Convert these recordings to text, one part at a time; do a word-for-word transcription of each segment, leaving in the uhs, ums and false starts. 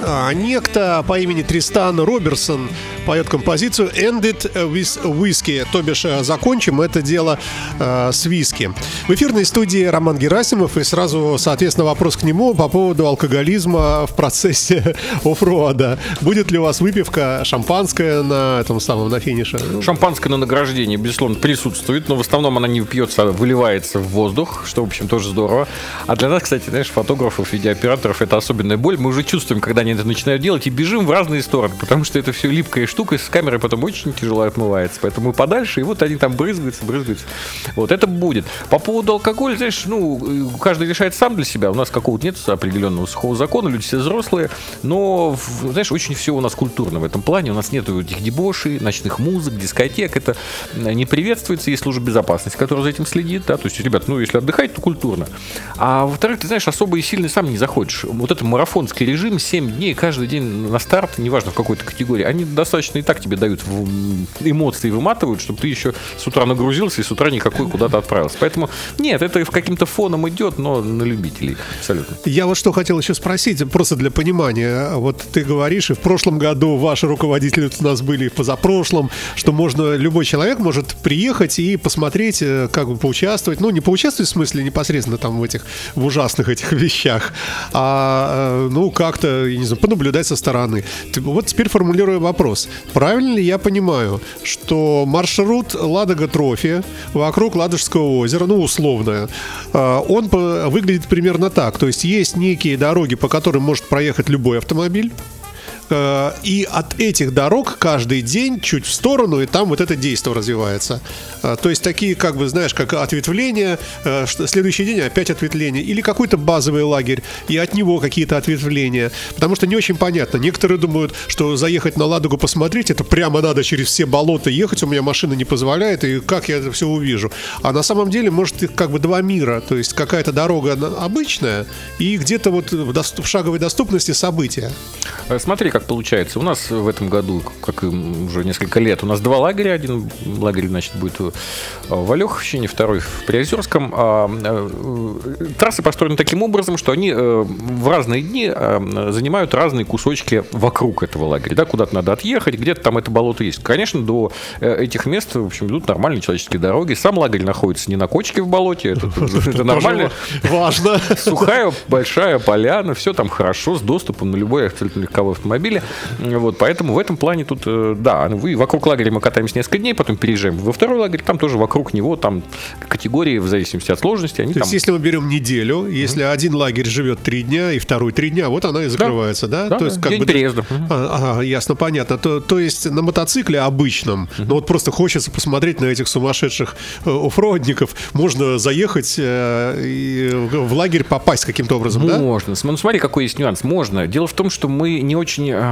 а некто по имени Тристан Роберсон поет композицию «End it with whiskey», то бишь «Закончим это дело э, с виски». В эфирной студии Роман Герасимов, и сразу, соответственно, вопрос к нему по поводу алкоголизма в процессе оффроада. Будет ли у вас выпивка, шампанское на этом самом, на финише? Шампанское на награждении, безусловно, присутствует, но в основном она не пьется, а выливается в воздух, что, в общем, тоже здорово. А для нас, кстати, знаешь, фотографов, видеооператоров, это особенная боль. Мы уже чувствуем, когда они это начинают делать, и бежим в разные стороны, потому что это все липкая штука, и с камерой потом очень тяжело отмывается. Поэтому мы подальше, и вот они там брызгаются, брызгаются. Вот это будет. По поводу алкоголя, знаешь, ну, каждый решает сам для себя. У нас какого-то нет определенного сухого закона, люди все взрослые, но, знаешь, очень все у нас культурно в этом плане. У нас нет этих дебошей, ночных музык, дискотек. Это не приветствуется, есть служба безопасности, которая за этим следит, да, то есть, ребят, ну, если отдыхать, то культурно. А во-вторых, ты знаешь, особо и сильно сам не заходишь. Вот это марафонский режим, семь дней, каждый день на старт, неважно в какой-то категории, они достаточно и так тебе дают эмоции, выматывают, чтобы ты еще с утра нагрузился и с утра никакой куда-то отправился. Поэтому нет, это каким-то фоном идет, но на любителей абсолютно. Я вот что хотел еще спросить, просто для понимания. Вот ты говоришь, и в прошлом году ваши руководители у нас были, и в позапрошлом, что можно, любой человек может приехать и посмотреть, как бы поучаствовать. Ну, не поучаствовать в смысле непосредственно там в этих, в ужасных этих вещах, а, ну, как-то, я не знаю, понаблюдать со стороны. Вот теперь формулирую вопрос. Правильно ли я понимаю, что маршрут Ладога-Трофи вокруг Ладожского озера, ну, условно, он выглядит примерно так. То есть есть некие дороги, по которым может проехать любой автомобиль, и от этих дорог каждый день чуть в сторону, и там вот это действие развивается. То есть такие, как бы, знаешь, как ответвления, следующий день опять ответвление, или какой-то базовый лагерь, и от него какие-то ответвления. Потому что не очень понятно. Некоторые думают, что заехать на Ладогу посмотреть, это прямо надо через все болота ехать, у меня машина не позволяет, и как я это все увижу. А на самом деле, может, их как бы два мира. То есть какая-то дорога обычная, и где-то вот в, доступ, в шаговой доступности события. Смотри, как получается. У нас в этом году, как и уже несколько лет, у нас два лагеря. Один лагерь, значит, будет в Алеховщине, второй в Приозерском. Трассы построены таким образом, что они в разные дни занимают разные кусочки вокруг этого лагеря. Да, куда-то надо отъехать, где-то там это болото есть. Конечно, до этих мест, в общем, идут нормальные человеческие дороги. Сам лагерь находится не на кочке в болоте, это, это нормально. Важно. Сухая, большая поляна, все там хорошо, с доступом на любой абсолютно легковой автомобиль. Вот, поэтому в этом плане тут, да, вы вокруг лагеря мы катаемся несколько дней, потом переезжаем во второй лагерь, там тоже вокруг него, там категории в зависимости от сложности. Они То там... есть, если мы берем неделю, если mm-hmm. один лагерь живет три дня, и второй три дня, вот она и закрывается, да? Да, то есть, как день бы... переезда. А, ага, ясно, понятно. То, то есть, на мотоцикле обычном, mm-hmm. ну вот просто хочется посмотреть на этих сумасшедших э, оффроудников, можно заехать э, и в лагерь попасть каким-то образом, можно. Да? Можно. Ну, смотри, какой есть нюанс. Можно. Дело в том, что мы не очень э,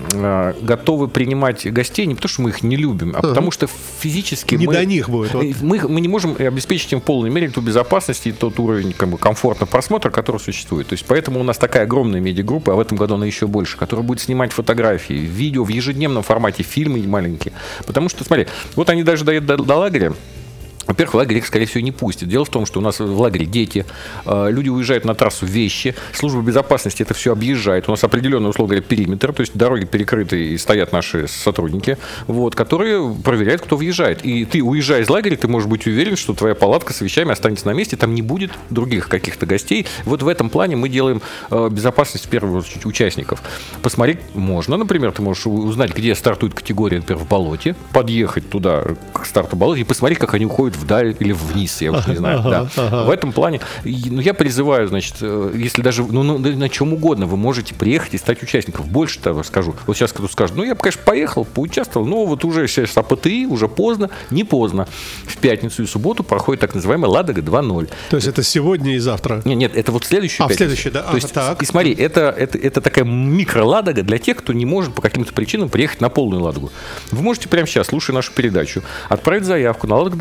э, готовы принимать гостей, не потому что мы их не любим, а uh-huh. потому что физически не мы, до них будет. Вот. Мы, мы не можем обеспечить им в полной мере ту безопасность и тот уровень как бы, комфортного просмотра, который существует. То есть поэтому у нас такая огромная медиагруппа, а в этом году она еще больше, которая будет снимать фотографии, видео в ежедневном формате, фильмы маленькие. Потому что, смотри, вот они даже доедут до, до лагеря. Во-первых, лагерь их, скорее всего, не пустит. Дело в том, что у нас в лагере дети, люди уезжают на трассу вещи, служба безопасности это все объезжает. У нас определенный, условно говоря, периметр, то есть дороги перекрыты и стоят наши сотрудники, вот, которые проверяют, кто въезжает. И ты, уезжая из лагеря, ты можешь быть уверен, что твоя палатка с вещами останется на месте, там не будет других каких-то гостей. Вот в этом плане мы делаем безопасность, в первую очередь, участников. Посмотреть можно, например, ты можешь узнать, где стартует категория, например, в болоте, подъехать туда, к старту болота, и посмотреть, как они уходят вдаль или вниз, я уж не знаю. Ага, да. ага. В этом плане, ну, я призываю, значит, если даже ну, ну, на чем угодно вы можете приехать и стать участником. Больше того скажу. Вот сейчас кто скажет, ну, я бы, конечно, поехал, поучаствовал, но вот уже сейчас АПТИ, уже поздно, не поздно. В пятницу и субботу проходит так называемая Ладога два ноль. То есть это сегодня и завтра? Нет, нет, это вот следующую а, пятницу. следующий, да? То а, есть, так. И смотри, это, это, это такая микро-Ладога для тех, кто не может по каким-то причинам приехать на полную Ладогу. Вы можете прямо сейчас, слушая нашу передачу, отправить заявку на Ладога два ноль на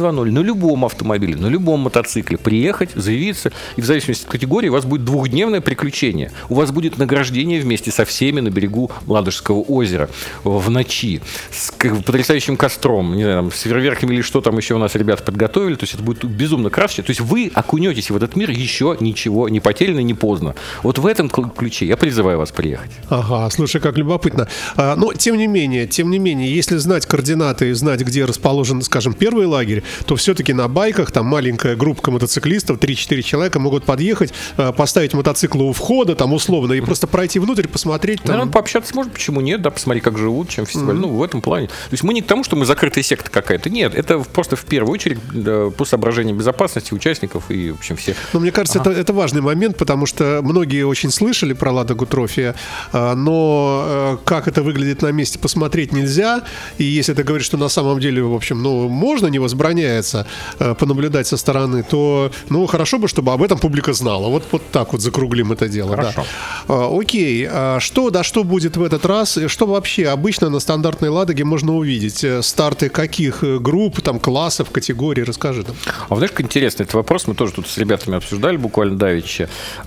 любом автомобиле, на любом мотоцикле приехать, заявиться, и в зависимости от категории у вас будет двухдневное приключение. У вас будет награждение вместе со всеми на берегу Ладожского озера в ночи, с потрясающим костром, не знаю, там, с фейерверками или что там еще у нас ребята подготовили. То есть это будет безумно красочно. То есть вы окунетесь в этот мир еще ничего не потеряно, не поздно. Вот в этом ключе я призываю вас приехать. Ага, слушай, как любопытно. А, но тем не менее, тем не менее, если знать координаты и знать, где расположен, скажем, первый лагерь, то все-таки на байках там маленькая группа мотоциклистов, три-четыре человека могут подъехать, поставить мотоцикл у входа, там условно, и просто пройти внутрь, посмотреть. Там... Ну, пообщаться можно, почему нет, да, посмотреть, как живут, чем фестиваль. Mm-hmm. Ну, в этом плане. То есть мы не к тому, что мы закрытая секта какая-то. Нет, это просто в первую очередь да, по соображениям безопасности участников и, в общем, всех. Но мне кажется, ага. это, это важный момент, потому что многие очень слышали про Ладогу Трофи, но как это выглядит на месте, посмотреть нельзя. И если ты говоришь, что на самом деле, в общем, ну, можно, не возбраняется понаблюдать со стороны, то, ну, хорошо бы, чтобы об этом публика знала. Вот, вот так вот закруглим это дело. Хорошо. Да. Окей. Что, да, что будет в этот раз? Что вообще обычно на стандартной Ладоге можно увидеть? Старты каких групп, там, классов, категорий? Расскажи там. А знаешь, как интересно этот вопрос, мы тоже тут с ребятами обсуждали буквально давеча.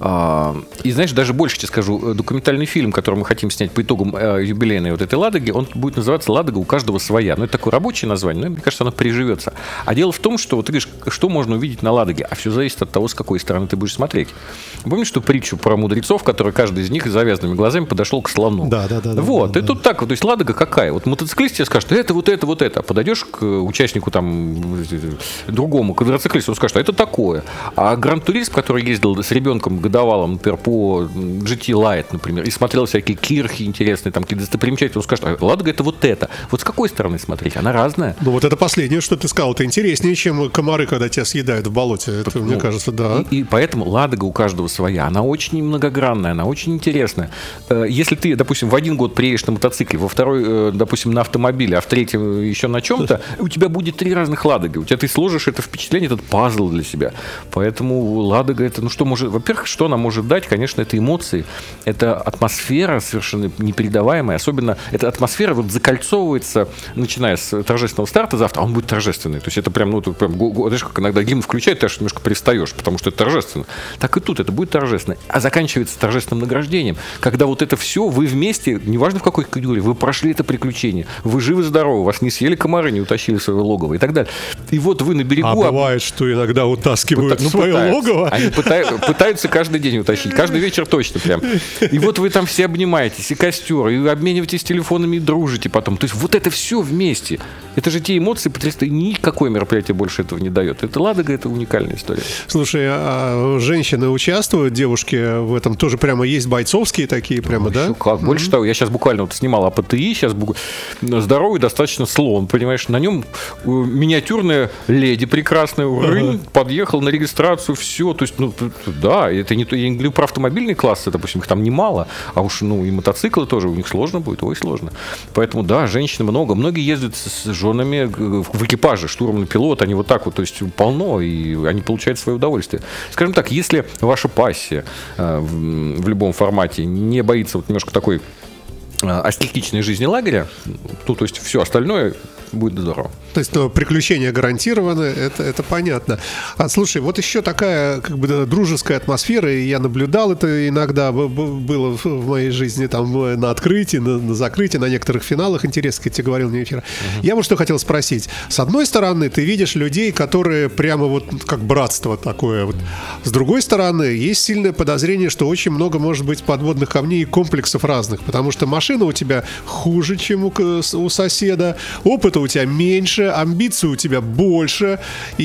И знаешь, даже больше тебе скажу, документальный фильм, который мы хотим снять по итогам юбилейной вот этой Ладоги, он будет называться «Ладога у каждого своя». Ну, это такое рабочее название, но мне кажется, оно приживется. А дело в том, что вот ты говоришь, что можно увидеть на Ладоге, а все зависит от того, с какой стороны ты будешь смотреть. Помнишь ту притчу про мудрецов, который каждый из них с завязанными глазами подошел к слону? Да, да, да. Вот, да, и да. тут так вот, то есть Ладога какая? Вот мотоциклист тебе скажет, это, вот это, вот это. Подойдешь к участнику там другому квадроциклисту, он скажет, а это такое. А гранд-турист, который ездил с ребенком годовалым, например, по джи ти Light, например, и смотрел всякие кирхи интересные, там какие-то достопримечательности, он скажет, а Ладога это вот это. Вот с какой стороны смотреть? Она разная. Ну вот это последнее, что ты сказал, это интереснее, чем комары, когда тебя съедают в болоте. Это, ну, мне кажется, да. И, и поэтому Ладога у каждого своя. Она очень многогранная, она очень интересная. Если ты, допустим, в один год приедешь на мотоцикле, во второй, допустим, на автомобиле, а в третьем еще на чем-то, у тебя будет три разных Ладоги. У тебя ты сложишь это впечатление, этот пазл для себя. Поэтому Ладога это, ну что может, во-первых, что она может дать, конечно, это эмоции, это атмосфера совершенно непередаваемая, особенно эта атмосфера вот закольцовывается, начиная с торжественного старта завтра, а он будет торжественный. То есть это прям, ну, это прям, знаешь, как иногда гимн включает, ты аж немножко привстаешь, потому что это торжественно. Так и тут это будет торжественно. А заканчивается торжественным награждением, когда вот это все, вы вместе, неважно в какой категории, вы прошли это приключение, вы живы-здоровы, вас не съели комары, не утащили в свое логово и так далее. И вот вы на берегу... А бывает, что иногда утаскивают ну, в свое пытаются. логово? Они пытаются, пытаются каждый день утащить, каждый вечер точно прям. И вот вы там все обнимаетесь, и костер, и обмениваетесь телефонами, и дружите потом. То есть вот это все вместе. Это же те эмоции потрясающие. Никакое мероприятие больше этого не дает. Это Ладога, это уникальная история. Слушай, а женщины участвуют, девушки в этом тоже прямо есть бойцовские такие прямо, ну, да? Как? Больше mm-hmm. того, я сейчас буквально вот снимал АПТИ, сейчас здоровый достаточно слон, понимаешь, на нем миниатюрная леди прекрасная, рынь, uh-huh. подъехал на регистрацию, все, то есть, ну, да, это не то, я не говорю про автомобильные классы, допустим, их там немало, а уж, ну, и мотоциклы тоже, у них сложно будет, ой, сложно. Поэтому, да, женщин много, многие ездят с женами в экипаже, штурманный пилот, они вот так вот, то есть, полно, и они получают свое удовольствие. Скажем так, если ваша пассия э, в, в любом формате не боится вот немножко такой э, аскетичной жизни лагеря, ну, то есть, все остальное будет здорово. То есть ну, приключения гарантированы, это, это понятно. А, слушай, вот еще такая как бы дружеская атмосфера, и я наблюдал это иногда, было в моей жизни там на открытии, на, на закрытии, на некоторых финалах интересных, я тебе говорил не вчера. Uh-huh. Я вот что хотел спросить. С одной стороны, ты видишь людей, которые прямо вот как братство такое. Вот. С другой стороны, есть сильное подозрение, что очень много может быть подводных камней и комплексов разных, потому что машина у тебя хуже, чем у, у соседа, опыта у тебя меньше, амбиций у тебя больше,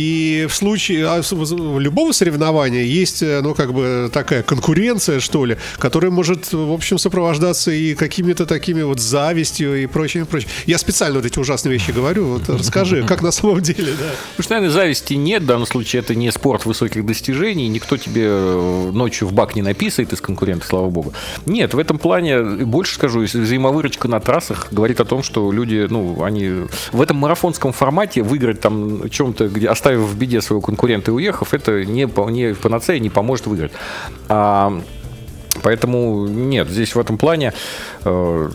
и в случае любого соревнования есть, ну, как бы такая конкуренция, что ли, которая может, в общем, сопровождаться и какими-то такими вот завистью и прочим, прочим. Я специально вот эти ужасные вещи говорю, вот расскажи, как на самом деле, да. Потому что, наверное, зависти нет, в данном случае это не спорт высоких достижений, никто тебе ночью в бак не написает из конкурентов, слава богу. Нет, в этом плане, больше скажу, взаимовыручка на трассах говорит о том, что люди, ну, они в этом марафонском формате выиграть там чем-то, где оставив в беде своего конкурента и уехав, это не, не панацея, не поможет выиграть. А, поэтому нет, здесь в этом плане э,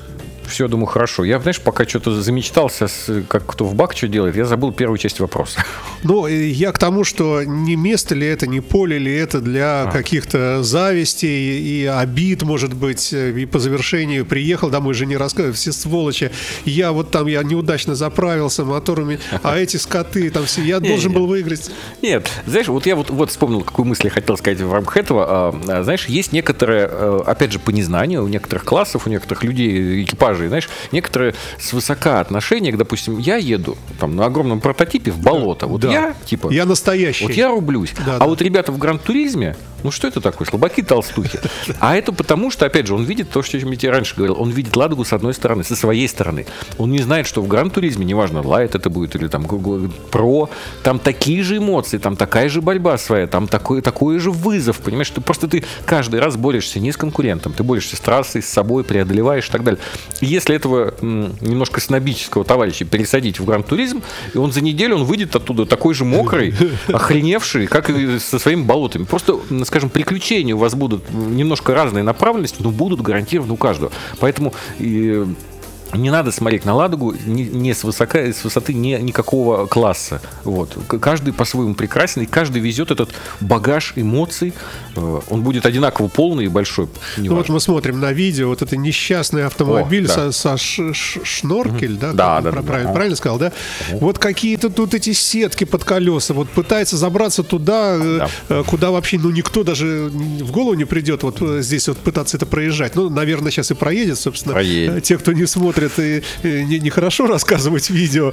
Все, думаю, хорошо. Я, знаешь, пока что-то замечтался, как кто в бак что делает, я забыл первую часть вопроса. Ну, я к тому, что не место ли это, не поле ли это для а. каких-то завистей и обид, может быть, и по завершению приехал домой, жене рассказываю, все сволочи, я вот там, я неудачно заправился моторами, а эти скоты, там все, я должен был выиграть. Нет, знаешь, вот я вот, вот вспомнил, какую мысль я хотел сказать в рамках этого. Знаешь, есть некоторые, опять же, по незнанию у некоторых классов, у некоторых людей, экипажей, знаешь, некоторые свысока отношения, к, допустим, я еду там на огромном прототипе в болото, вот да. я, типа... Я настоящий. Вот я рублюсь. Да, а да. вот ребята в Гран-туризме, ну что это такое? Слабаки-толстухи. А это потому, что, опять же, он видит то, что я тебе раньше говорил, он видит Ладогу с одной стороны, со своей стороны. Он не знает, что в Гран-туризме, неважно, Лайт это будет или там Про, там такие же эмоции, там такая же борьба своя, там такой, такой же вызов, понимаешь? Ты просто ты каждый раз борешься не с конкурентом, ты борешься с трассой, с собой, преодолеваешь и так далее. И если этого м, немножко снобического товарища пересадить в Гран-туризм, и он за неделю он выйдет оттуда такой же мокрый, охреневший, как и со своими болотами. Просто, скажем, приключения у вас будут немножко разные направленности, но будут гарантированно у каждого. Поэтому и не надо смотреть на Ладогу не, не с, высока, с высоты не, никакого класса. Вот. Каждый по-своему прекрасен, и каждый везет этот багаж эмоций. Он будет одинаково полный и большой. Ну вот мы смотрим на видео, вот это несчастный автомобиль. О, да. со, со ш, ш, шноркель, угу. да? Да, да, про, да, правильно, да. правильно сказал, да? Угу. Вот какие-то тут эти сетки под колеса, вот пытается забраться туда, да. куда вообще, ну, никто даже в голову не придет вот здесь вот пытаться это проезжать. Ну, наверное, сейчас и проедет, собственно. Проедет. Те, кто не смотрит, и, и нехорошо рассказывать видео,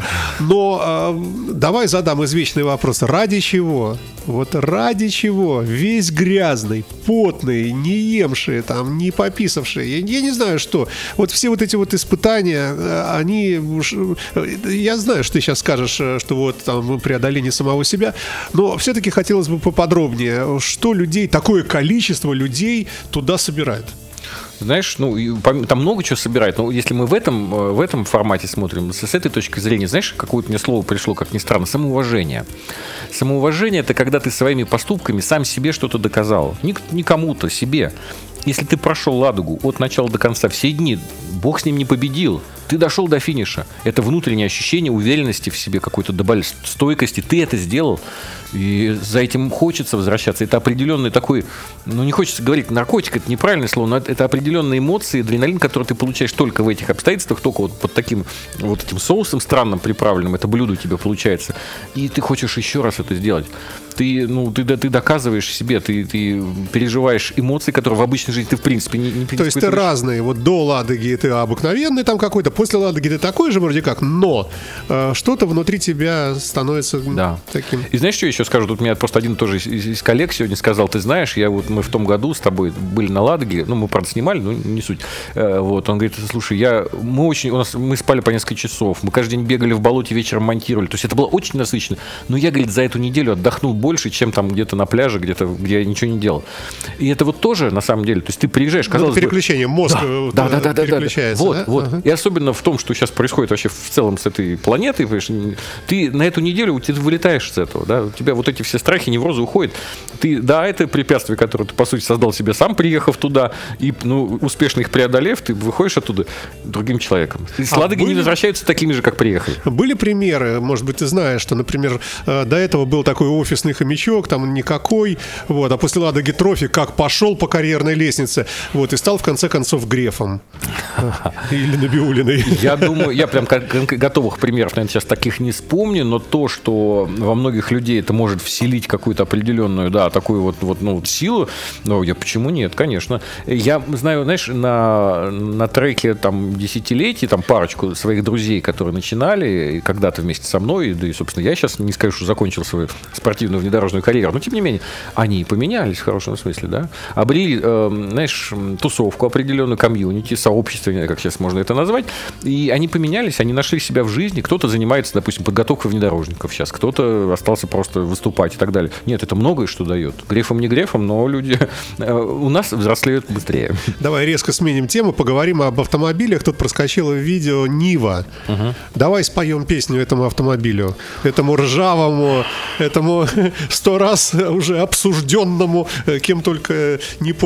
но э, давай задам извечный вопрос. Ради чего? Вот ради чего? Весь грязный, потный, не емший, там, не пописавший, я, я не знаю что. Вот все вот эти вот испытания, они... Я знаю, что ты сейчас скажешь, что вот там преодоление самого себя, но все-таки хотелось бы поподробнее, что людей, такое количество людей туда собирает. Знаешь, ну, там много чего собирает, но если мы в этом, в этом формате смотрим, с, с этой точки зрения, знаешь, какое-то мне слово пришло, как ни странно, самоуважение. Самоуважение – это когда ты своими поступками сам себе что-то доказал. Не, не кому-то, себе. Если ты прошел Ладогу от начала до конца все дни, Бог с ним не победил, ты дошел до финиша. Это внутреннее ощущение уверенности в себе, какой-то стойкости. Ты это сделал, и за этим хочется возвращаться. Это определенный такой, ну не хочется говорить наркотик, это неправильное слово, но это определенные эмоции, адреналин, который ты получаешь только в этих обстоятельствах, только вот под таким вот этим соусом странным приправленным, это блюдо у тебя получается. И ты хочешь еще раз это сделать. Ты, ну, ты, ты доказываешь себе, ты, ты переживаешь эмоции, которые в обычной жизни ты в принципе не, не То есть ты разные. Вот до Ладоги ты обыкновенный там какой-то, после Ладоги ты такой же вроде как, но э, что-то внутри тебя становится да. таким. И знаешь, что еще скажу? Тут меня просто один тоже из, из коллег сегодня сказал, ты знаешь, я вот мы в том году с тобой были на Ладоге, ну мы правда снимали, но не суть. Э, вот он говорит, слушай, я мы очень, у нас мы спали по несколько часов, мы каждый день бегали в болоте, вечером монтировали, то есть это было очень насыщенно. Но я, говорит, за эту неделю отдохнул больше, чем там где-то на пляже, где-то, где я ничего не делал. И это вот тоже, на самом деле, то есть ты приезжаешь, казалось бы... переключение, мозг да, да, да, да, переключается. Вот, да? вот. Ага. И особенно в том, что сейчас происходит вообще в целом с этой планетой, ты на эту неделю ты вылетаешь с этого, да, у тебя вот эти все страхи, неврозы уходят. Ты, да, это препятствие, которое ты, по сути, создал себе сам, приехав туда, и, ну, успешно их преодолев, ты выходишь оттуда другим человеком. И с а Ладоги были... не возвращаются такими же, как приехали. Были примеры, может быть, ты знаешь, что, например, до этого был такой офисный хомячок, там никакой, вот, а после Ладоги Трофи как пошел по карьерной лестнице, вот, и стал в конце концов Грефом. Или Набиулиной. Я думаю, я прям готовых примеров, наверное, сейчас таких не вспомню, но то, что во многих людей это может вселить какую-то определенную, да, такую вот, вот ну, силу, ну, я почему нет, конечно. Я знаю, знаешь, на, на треке там десятилетий, там парочку своих друзей, которые начинали когда-то вместе со мной, да и, собственно, я сейчас не скажу, что закончил свою спортивную внедорожную карьеру, но, тем не менее, они поменялись в хорошем смысле, да, обрели, э, знаешь, тусовку определенную, комьюнити, сообщество, как сейчас можно это назвать, и они поменялись, они нашли себя в жизни, кто-то занимается, допустим, подготовкой внедорожников сейчас, кто-то остался просто выступать и так далее. Нет, это многое что дает. Грефом не грефом, но люди у нас взрослеют быстрее. Давай резко сменим тему, поговорим об автомобилях. Тут проскочило видео Нива. Угу. Давай споем песню этому автомобилю, этому ржавому, этому сто раз уже обсужденному, кем только не попадя.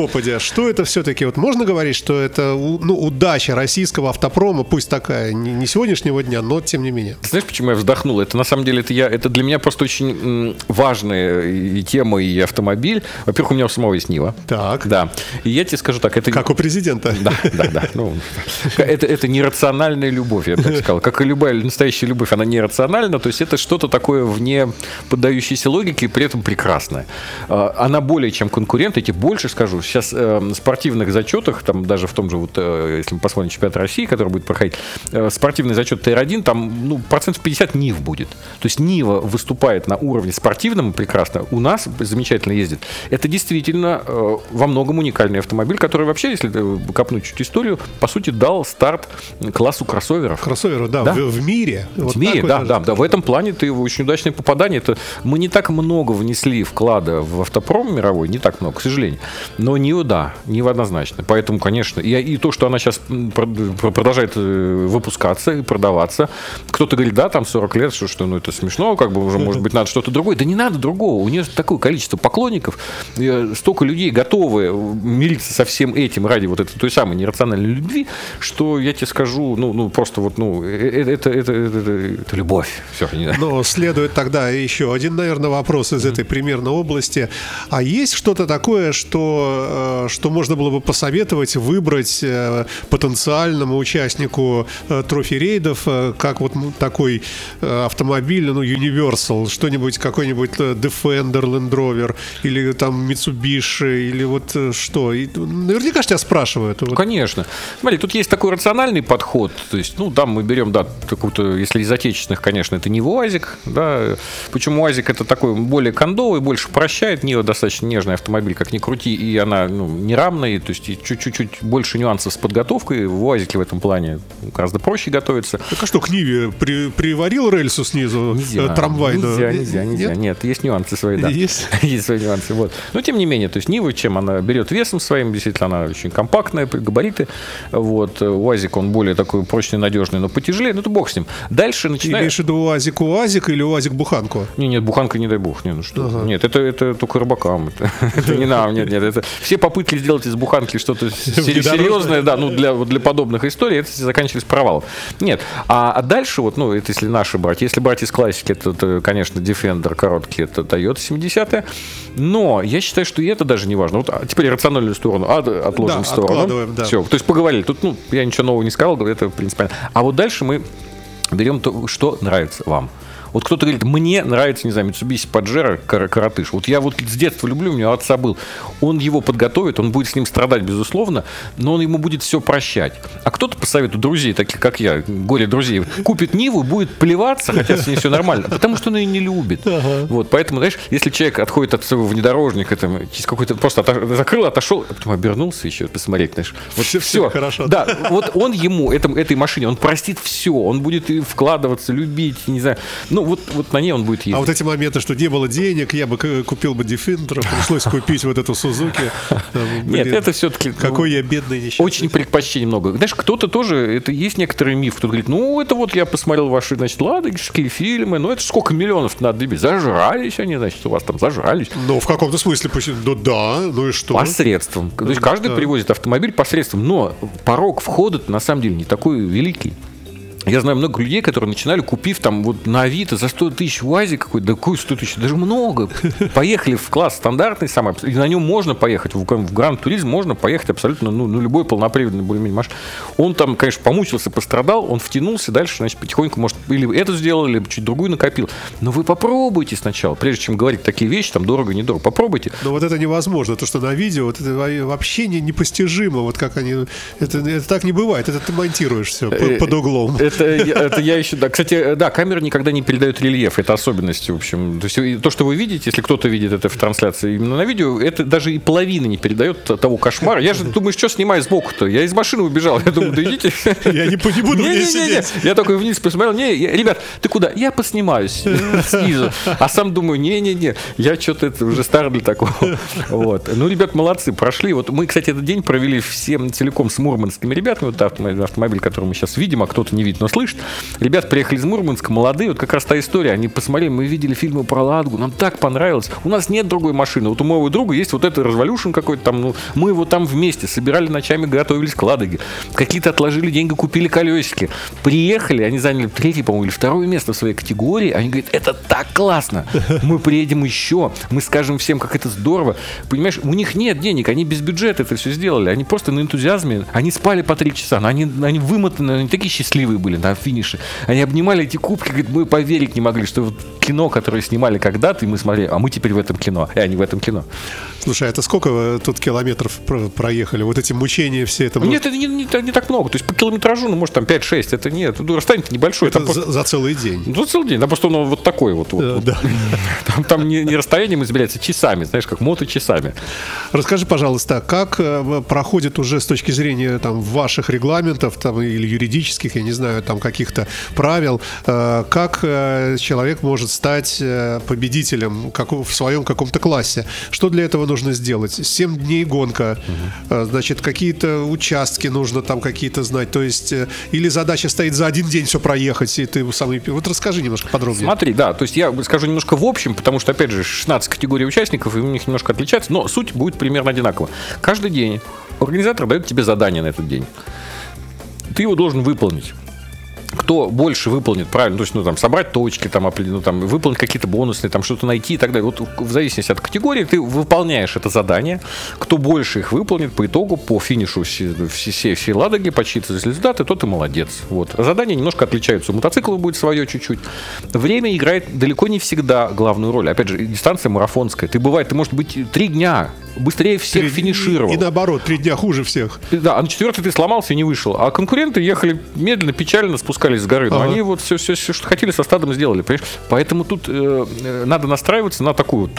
что это все-таки? Вот можно говорить, что это ну, удача российского автопрома, пусть такая, не, не сегодняшнего дня, но тем не менее. Знаешь, почему я вздохнул? Это на самом деле это, я, это для меня просто очень важная и тема, и автомобиль. Во-первых, у меня у самого есть Нива. Так. Да. И я тебе скажу так. Это... Как у президента. Да, да, да. Ну, это, это нерациональная любовь, я бы так сказал. Как и любая настоящая любовь, она нерациональна. То есть это что-то такое вне поддающейся логике, и при этом прекрасное. Она более чем конкурент. Я тебе больше скажу. Сейчас в спортивных зачетах, там даже в том же, вот, если мы посмотрим чемпионат России, который будет проходить, спортивный зачет Т Р один, там ну, процентов пятьдесят Нив будет. То есть Нива выступает на уровне спортивном прекрасно. У нас замечательно ездит. Это действительно э, во многом уникальный автомобиль, который вообще, если копнуть чуть историю, по сути, дал старт классу кроссоверов. Кроссоверов, да, да? В, в мире. В вот мире, да, да, да. В этом плане ты очень удачное попадание. Это, мы не так много внесли вклада в автопром мировой, не так много, к сожалению. Но Нива, да, Нива однозначно. Поэтому, конечно, и, и то, что она сейчас продолжает выпускаться и продаваться. Кто-то говорит, да, там сорок лет, что, что ну, это смешно, как бы уже, может быть, надо что-то другое. Да не надо другого. У нее такое количество поклонников, столько людей готовы мириться со всем этим ради вот этой той самой нерациональной любви, что я тебе скажу, ну, ну просто вот, ну, это, это, это, это, это любовь. Все, не знаю. Но следует тогда еще один, наверное, вопрос из mm-hmm. этой примерно области. А есть что-то такое, что, что можно было бы посоветовать, выбрать потенциальному участнику трофи-рейдов, как вот такой автомобиль, ну, Universal, что-нибудь, какой-нибудь Defender, Land Rover, или там Mitsubishi, или вот что? И наверняка же тебя спрашивают. Вот. Конечно. Смотри, тут есть такой рациональный подход, то есть, ну, там мы берем, да, какую-то, если из отечественных, конечно, это не УАЗик, да, почему УАЗик это такой более кондовый, больше прощает, Нива достаточно нежный автомобиль, как ни крути, и она, ну, не равная, то есть чуть-чуть больше нюансов с подготовкой, в УАЗике в этом плане гораздо проще готовится. Так а что, к Ниве при, приварил рельсу снизу, нельзя, трамвай? Нельзя, да? нельзя, нельзя, нет? нет, есть нюансы свои, да. Есть? Есть свои нюансы, вот. Но тем не менее, то есть Нива, чем она берет весом своим, действительно, она очень компактная, габариты, вот. УАЗик, он более такой прочный, надежный, но потяжелее, ну, то бог с ним. Дальше начинаем... Имеешь в виду УАЗик УАЗик или УАЗик Буханку? Нет, нет, Буханка, не дай бог, нет, ну что. Ага. Нет, это, это только рыбакам. Это, это не нам, нет, нет. Это, все попытки сделать из Буханки что-то серьезное, да, ну, для, для подобных историй, это заканчивались провалом. Нет, а, а дальше, вот, ну, это если наши брать, если брать из классики, это, это конечно, Defender короткий, это Toyota семидесятая, но я считаю, что и это даже не важно. Вот, а теперь рациональную сторону отложим да, в сторону. Да. Все, то есть поговорили. Тут, ну, я ничего нового не сказал, это, в принципе, а вот дальше мы берем то, что нравится вам. Вот кто-то говорит, мне нравится, не знаю, Mitsubishi Pajero коротыш. Вот я вот с детства люблю, у меня отца был. Он его подготовит, он будет с ним страдать, безусловно, но он ему будет все прощать. А кто-то посоветует друзей, таких как я, горе друзей, купит Ниву, будет плеваться, хотя с ней все нормально, потому что он ее не любит. Ага. Вот, поэтому, знаешь, если человек отходит от своего внедорожника, там, через какой-то просто отош... закрыл, отошел, а потом обернулся еще, посмотреть, знаешь. Вот все, все хорошо. Да, вот он ему, этом, этой машине, он простит все, он будет вкладываться, любить, не знаю. Ну, вот, вот на ней он будет ездить. А вот эти моменты, что не было денег, я бы купил бы Defender, пришлось купить вот эту Suzuki. Нет, это все-таки... Какой я бедный несчастный. Очень предпочтений много. Знаешь, кто-то тоже, это есть некоторый миф, кто говорит, ну, это вот я посмотрел ваши, значит, ладожские фильмы, ну, это сколько миллионов надо добить. Зажрались они, значит, у вас там зажрались. Ну, в каком-то смысле, ну, да, ну и что? Посредством. То есть каждый привозит автомобиль посредством, но порог входа на самом деле не такой великий. Я знаю много людей, которые начинали, купив там вот на Авито за сто тысяч УАЗик какой-то, да какой сто тысяч, даже много. Поехали в класс стандартный самый, и на нем можно поехать, в, в Гранд-туризм можно поехать абсолютно, ну, ну любой полноприводный более-менее машин. Он там, конечно, помучился, пострадал, он втянулся, дальше, значит, потихоньку, может, или это сделал, или чуть другую накопил. Но вы попробуйте сначала, прежде чем говорить такие вещи, там, дорого-недорого, попробуйте. Но вот это невозможно, то, что на видео, вот это вообще не, непостижимо, вот как они, это, это так не бывает, это ты монтируешь все под углом. Это, это я еще, да, кстати, да, камера никогда не передает рельеф, это особенность, в общем. То есть то, что вы видите, если кто-то видит это в трансляции именно на видео, это даже и половины не передает того кошмара. Я же думаю, что снимаю сбоку-то? Я из машины убежал, я думаю, да идите. Я не буду здесь сидеть. Я такой вниз посмотрел, не, ребят, ты куда? Я поснимаюсь снизу. А сам думаю, не-не-не, я что-то уже стар для такого. Вот. Ну, ребят, молодцы, прошли. Вот мы, кстати, этот день провели всем целиком с мурманскими ребятами, вот автомобиль, который мы сейчас видим, а кто-то не видит. Но но слышит. Ребята приехали из Мурманска, молодые, вот как раз та история. Они посмотрели, мы видели фильмы про Ладогу, нам так понравилось. У нас нет другой машины. Вот у моего друга есть вот этот Revolution какой-то там, ну, мы его там вместе собирали ночами, готовились к Ладоге. Какие-то отложили деньги, купили колесики. Приехали, они заняли третье, по-моему, или второе место в своей категории. Они говорят, это так классно. Мы приедем еще, мы скажем всем, как это здорово. Понимаешь, у них нет денег, они без бюджета это все сделали. Они просто на энтузиазме, они спали по три часа, но они, они вымотаны, они такие счастливые были на финише. Они обнимали эти кубки, говорят, мы поверить не могли, что вот кино, которое снимали когда-то, и мы смотрели, а мы теперь в этом кино, и они в этом кино. Слушай, а это сколько вы тут километров проехали? Вот эти мучения все это... Нет, это не, не, не так много. То есть по километражу, ну, может, там пять-шесть, это нет. Ну, расстояние небольшое. Это там за, просто... за целый день. Ну, за целый день. Да, просто он вот такой вот. вот, да, вот. Да. Там, там не, не расстоянием измеряется, часами, знаешь, как моточасами. Расскажи, пожалуйста, как проходит уже с точки зрения там, ваших регламентов там, или юридических, я не знаю, там каких-то правил, как человек может стать победителем в своем каком-то классе? Что для этого нужно сделать? семь дней гонка, угу. Значит, какие-то участки нужно там какие-то знать, то есть, или задача стоит за один день все проехать, и ты самый... Вот расскажи немножко подробнее. Смотри, да, то есть я скажу немножко в общем, потому что, опять же, шестнадцать категорий участников, и у них немножко отличается, но суть будет примерно одинакова. Каждый день организатор дает тебе задание на этот день. Ты его должен выполнить. Кто больше выполнит правильно, то есть, ну, там, собрать точки, там, ну, там, выполнить какие-то бонусные, там, что-то найти и так далее. Вот в зависимости от категории ты выполняешь это задание. Кто больше их выполнит, по итогу, по финишу всей, всей, всей Ладоги, подсчитываются результаты, тот и молодец. Вот. Задания немножко отличаются. У мотоцикла будет свое чуть-чуть. Время играет далеко не всегда главную роль. Опять же, дистанция марафонская. Ты, бывает, ты, может быть, три дня быстрее всех три, финишировал. И, и наоборот, три дня хуже всех. Да, а на четвертый ты сломался и не вышел. А конкуренты ехали медленно, печально, спускались с горы. Но ага. они вот все, все, все, что хотели, со стадом сделали. Понимаешь? Поэтому тут э, надо настраиваться на такую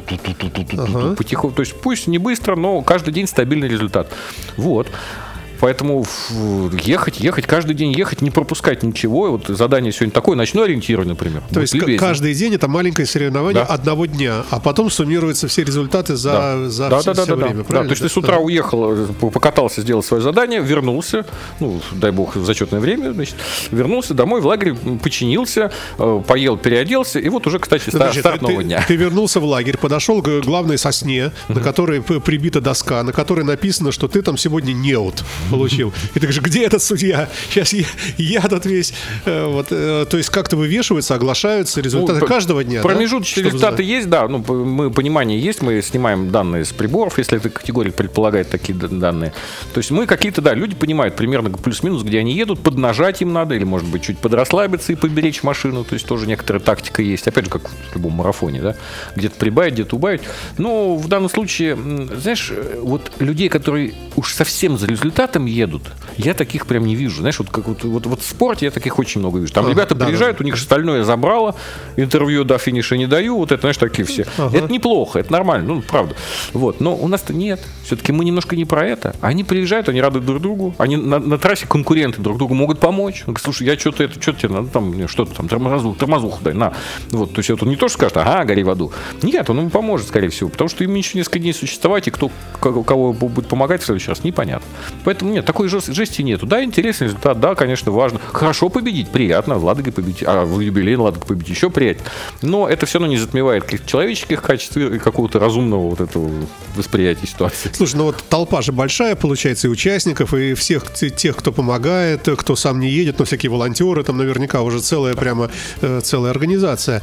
ага. потихоньку. То есть пусть не быстро, но каждый день стабильный результат. Вот. Поэтому ехать, ехать, каждый день ехать, не пропускать ничего. Вот задание сегодня такое, ночное ориентирование, например. То есть любезно. Каждый день это маленькое соревнование да. одного дня, а потом суммируются все результаты за, да. за да, все, да, все да, время. Да. Да, то есть ты с утра да. уехал, покатался, сделал свое задание, вернулся, ну, дай бог, в зачетное время, значит, вернулся домой, в лагерь, починился, поел, переоделся, и вот уже, кстати, значит, старт нового ты, дня. Ты вернулся в лагерь, подошел к главной сосне, mm-hmm. на которой прибита доска, на которой написано, что ты там сегодня неуд получил. И ты говоришь, где этот судья? Сейчас я, я тут весь... Вот, то есть как-то вывешиваются, оглашаются результаты ну, каждого дня. Промежуточные да? результаты есть, да. Ну, мы, понимание есть, мы снимаем данные с приборов, если эта категория предполагает такие данные. То есть мы какие-то, да, люди понимают примерно плюс-минус, где они едут, поднажать им надо, или, может быть, чуть подрасслабиться и поберечь машину. То есть тоже некоторая тактика есть. Опять же, как в любом марафоне, да. Где-то прибавить, где-то убавить. Но в данном случае, знаешь, вот людей, которые уж совсем за результатом едут, я таких прям не вижу. Знаешь, вот, как вот, вот, вот в спорте я таких очень много вижу. Там ага, ребята да, приезжают, да. у них остальное забрало, интервью до финиша не даю, вот это, знаешь, такие все. Ага. Это неплохо, это нормально, ну, правда. Вот. Но у нас-то нет. Все-таки мы немножко не про это. Они приезжают, они рады друг другу, они на, на трассе конкуренты друг другу могут помочь. Он говорит, слушай, я что-то, это, что-то тебе надо, там, что-то там, тормозуху, тормозуху дай, на. Вот, то есть это он не то, что скажет, ага, гори в аду. Нет, он ему поможет, скорее всего, потому что им еще несколько дней существовать, и кто, кого будет помогать в следующий раз, непонятно. Поэтому нет, такой жести нету. Да, интересный результат, да, конечно, важно. Хорошо победить, приятно, в Ладоге победить, а в юбилейном Ладоге победить еще приятнее. Но это все равно не затмевает каких-то человеческих качеств и какого-то разумного вот этого восприятия ситуации. Слушай, ну вот толпа же большая, получается, и участников, и всех тех, кто помогает, кто сам не едет, но всякие волонтеры, там наверняка уже целая прямо целая организация.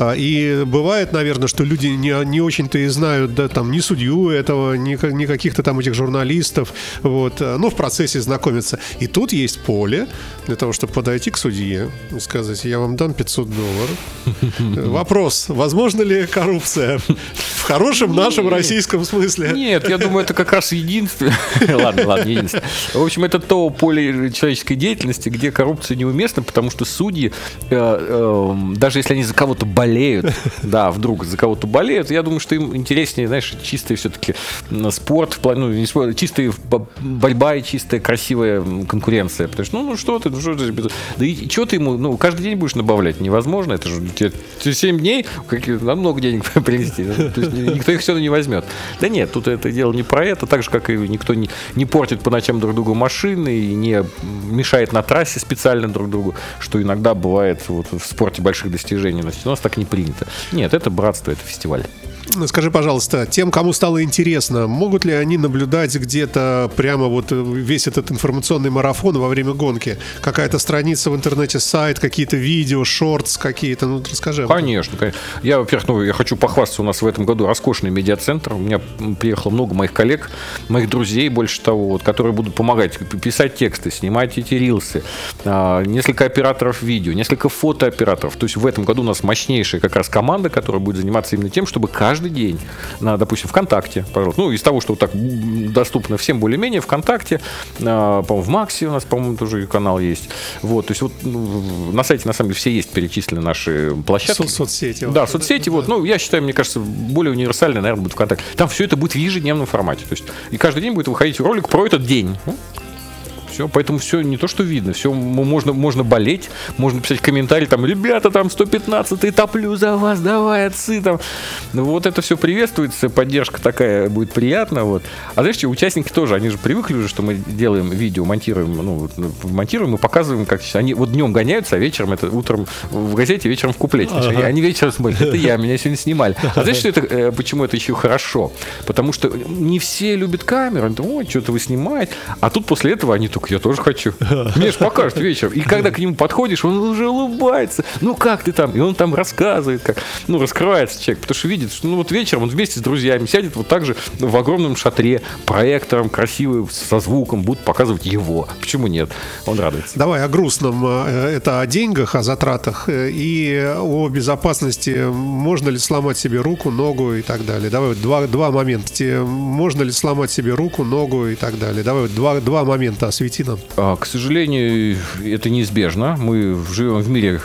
И бывает, наверное, что люди не, не очень-то и знают, да, там, ни судью этого, ни, ни каких-то там этих журналистов, вот, ну, в процессе знакомиться. И тут есть поле для того, чтобы подойти к судье и сказать, я вам дам пятьсот долларов. Вопрос, возможно ли коррупция в хорошем нашем российском смысле? Нет, я думаю, это как раз единственное. Ладно, ладно, единственное. В общем, это то поле человеческой деятельности, где коррупция неуместна, потому что судьи, э, э, даже если они за кого-то болеют, да, вдруг за кого-то болеют, я думаю, что им интереснее, знаешь, чистый все-таки спорт, ну, не спорт, чистая борьба, чистая, красивая конкуренция. Потому что, ну, ну что ты, ну что ты, да и что ты ему, ну, каждый день будешь набавлять, невозможно, это же тебе семь дней, надо много денег принести, то есть никто их все равно не возьмет. Да нет, тут это дело не про это, так же, как и никто не, не портит по ночам друг другу машины и не мешает на трассе специально друг другу, что иногда бывает вот, в спорте больших достижений, но у нас так не принято. Нет, это братство, это фестиваль. Скажи, пожалуйста, тем, кому стало интересно, могут ли они наблюдать где-то прямо вот весь этот информационный марафон во время гонки? Какая-то страница в интернете, сайт, какие-то видео, шортс какие-то? Ну, расскажи. Конечно, конечно. Я, во-первых, ну, я хочу похвастаться, у нас в этом году роскошный медиацентр. У меня приехало много моих коллег, моих друзей, больше того, вот, которые будут помогать писать тексты, снимать эти рилсы, а, несколько операторов видео, несколько фотооператоров. То есть в этом году у нас мощнейшая как раз команда, которая будет заниматься именно тем, чтобы каждый Каждый день на, допустим, ВКонтакте, пожалуйста. Ну, из того, что вот так доступно всем более-менее, ВКонтакте, э, по-моему, в Максе у нас, по-моему, тоже канал есть. Вот, то есть вот ну, на сайте, на самом деле, все есть перечислены наши площадки. Со- соцсети. Да, соцсети, вот. Ну, я считаю, мне кажется, более универсальный, наверное, будет ВКонтакте. Там все это будет в ежедневном формате. То есть и каждый день будет выходить ролик про этот день. Все, поэтому все не то, что видно, все можно, можно болеть, можно писать комментарии, там, ребята, там сто пятнадцатый топлю за вас, давай, отцы, там. Ну, вот это все приветствуется, поддержка такая будет приятна, вот. А знаешь, что, участники тоже, они же привыкли уже, что мы делаем видео, монтируем, ну, монтируем и показываем, как они вот днем гоняются, а вечером, это утром в газете, вечером в куплете. Ага. Они вечером смотрят, это я, меня сегодня снимали. А знаешь, что это, почему это еще хорошо? Потому что не все любят камеру, они думают, ой, что-то вы снимаете, а тут после этого они только я тоже хочу. Мне же покажут вечером. И когда к нему подходишь, он уже улыбается. Ну, как ты там? И он там рассказывает, как, ну, раскрывается человек. Потому что видит, что ну, вот вечером он вместе с друзьями сядет вот так же в огромном шатре, проектором красивым, со звуком, будут показывать его. Почему нет? Он радуется. Давай о грустном. Это о деньгах, о затратах и о безопасности. Можно ли сломать себе руку, ногу и так далее? Давай вот два, два момента. Можно ли сломать себе руку, ногу и так далее? Давай вот два, два момента освети нам. А, к сожалению, это неизбежно. Мы живем в мире